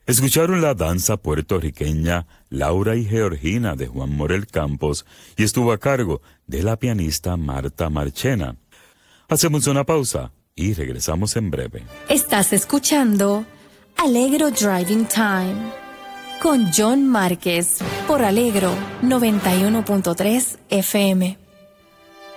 Escucharon la danza puertorriqueña Laura y Georgina de Juan Morel Campos y estuvo a cargo de la pianista Marta Marchena. Hacemos una pausa y regresamos en breve. Estás escuchando Alegro Driving Time con John Márquez por Alegro 91.3 FM.